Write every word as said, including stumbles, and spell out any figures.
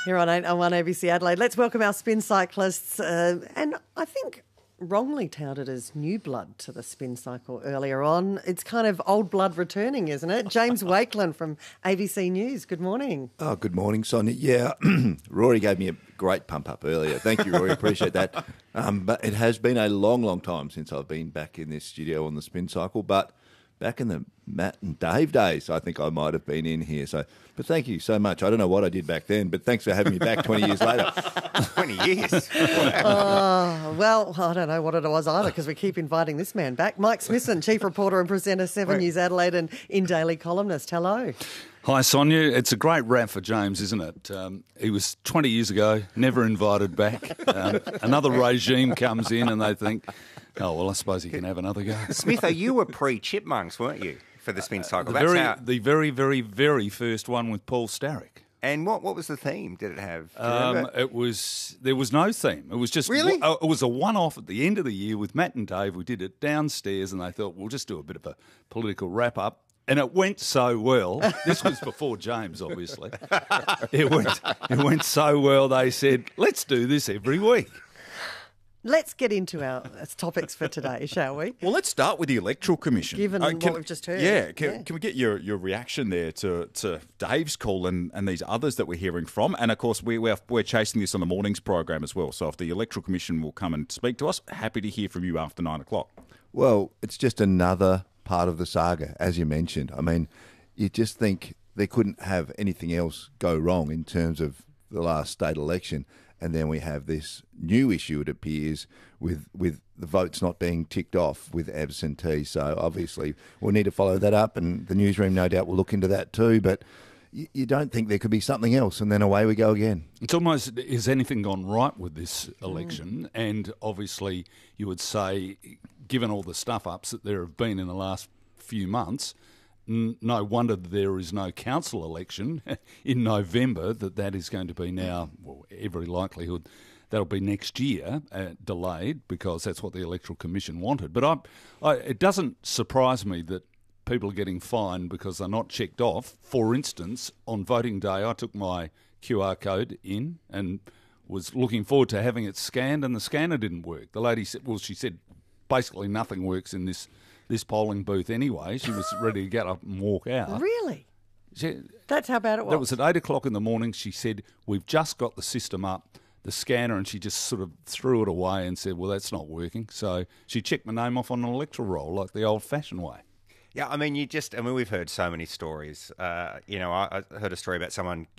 Here on eight oh one A B C Adelaide. Let's welcome our spin cyclists, uh, and I think wrongly touted as new blood to the spin cycle earlier on. It's kind of old blood returning, isn't it? James Wakelin from A B C News. Good morning. Oh, good morning, Sonia. Yeah, Rory gave me a great pump up earlier. Thank you, Rory. Appreciate that. Um, but it has been a long, long time since I've been back in this studio on the spin cycle. But back in the Matt and Dave days, I think I might have been in here. So, but thank you so much. I don't know what I did back then, but thanks for having me back twenty years later. twenty years? Oh, well, I don't know what it was either because we keep inviting this man back. Mike Smithson, Chief Reporter and Presenter, Seven News Adelaide and In Daily columnist. Hello. Hi, Sonia. It's a great rap for James, isn't it? Um, he was twenty years ago, never invited back. Um, another regime comes in and they think, oh, well, I suppose he can have another go. Smitho, you were pre-Chipmunks, weren't you, for the spin cycle? The That's very, how... the very, very, very first one with Paul Starrick. And what, what was the theme? Did it have? Do you Um, remember? it was there was no theme. It was just Really? uh, it was a one-off at the end of the year with Matt and Dave. We did it downstairs, and they thought we'll just do a bit of a political wrap-up. And it went so well. This was before James, obviously. It went it went so well. They said, "Let's do this every week." Let's get into our topics for today, shall we? Well, let's start with the Electoral Commission. Given Uh, what we've just heard. Yeah, can, Yeah. can we get your, your reaction there to, to Dave's call and, and these others that we're hearing from? And, of course, we, we're, we're chasing this on the morning's program as well. So if the Electoral Commission will come and speak to us, happy to hear from you after nine o'clock. Well, it's just another part of the saga, as you mentioned. I mean, you just think there couldn't have anything else go wrong in terms of the last state election. And then we have this new issue, it appears, with with the votes not being ticked off with absentee. So obviously we'll need to follow that up, and the newsroom no doubt will look into that too. But you, you don't think there could be something else, and then away we go again. It's almost, has anything gone right with this election? Mm. And obviously you would say, given all the stuff-ups that there have been in the last few months, n- no wonder that there is no council election in November, that that is going to be now, well, every likelihood, that'll be next year, uh, delayed, because that's what the Electoral Commission wanted. But I, I, it doesn't surprise me that people are getting fined because they're not checked off. For instance, on voting day, I took my Q R code in and was looking forward to having it scanned, and the scanner didn't work. The lady said, well, she said, basically nothing works in this this polling booth anyway. She was ready to get up and walk out. Really? She, That's how bad it was? That was at eight o'clock in the morning. She said, we've just got the system up, the scanner, and she just sort of threw it away and said, well, that's not working. So she checked my name off on an electoral roll like the old-fashioned way. Yeah, I mean, you just, I mean, we've heard so many stories. Uh, you know, I, I heard a story about someone